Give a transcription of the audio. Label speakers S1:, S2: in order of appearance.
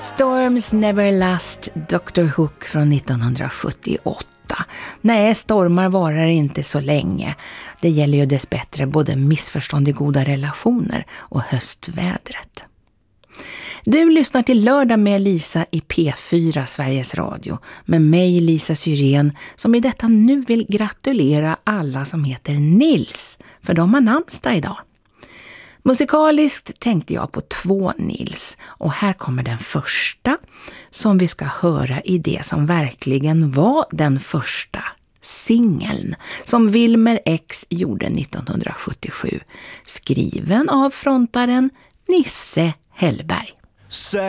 S1: Storms Never Last, Dr. Hook från 1978. Nej, stormar varar inte så länge. Det gäller ju dessbättre både missförstånd i goda relationer och höstvädret. Du lyssnar till Lördag med Lisa i P4 Sveriges Radio med mig Lisa Syrén som i detta nu vill gratulera alla som heter Nils för de har namnsdag idag. Musikaliskt tänkte jag på 2 Nils och här kommer den första som vi ska höra i det som verkligen var den första singeln som Wilmer X gjorde 1977, skriven av frontaren Nisse Hellberg.